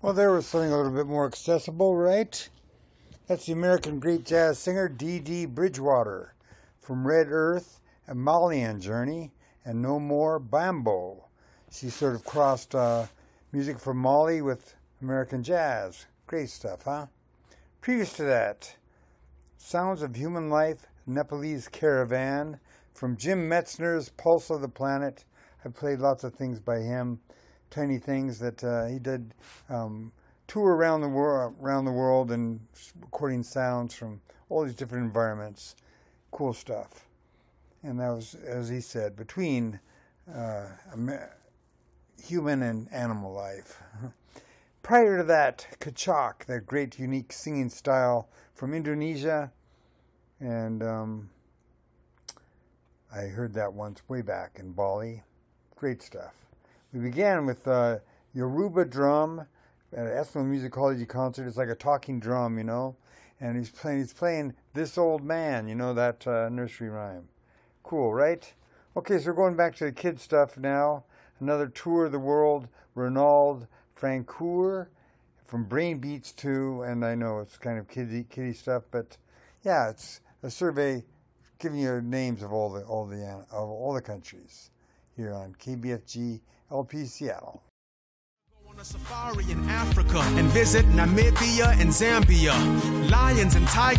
Well, there was something a little bit more accessible, right? That's the American great jazz singer Dee Dee Bridgewater from Red Earth, a Malian Journey, and No More Bambo. She sort of crossed music from Mali with American jazz. Great stuff, huh? Previous to that, Sounds of Human Life, Nepalese Caravan, from Jim Metzner's Pulse of the Planet. I've played lots of things by him, tiny things that he did. Tour around the world and recording sounds from all these different environments. Cool stuff. And that was, as he said, between human and animal life. Prior to that, Kecak, that great unique singing style from Indonesia. And I heard that once way back in Bali. Great stuff. We began with Yoruba drum at an ethnomusicology concert. It's like a talking drum, you know. And he's playing This Old Man, you know, that nursery rhyme. Cool, right? Okay, so we're going back to the kid stuff now. Another tour of the world, Ronald Francoeur from Brain Beats 2, and I know it's kind of kiddie stuff, but yeah, it's a survey giving you names of all the countries here on KBFG LP Seattle. On a safari in Africa and visit Namibia and Zambia. Lions and tigers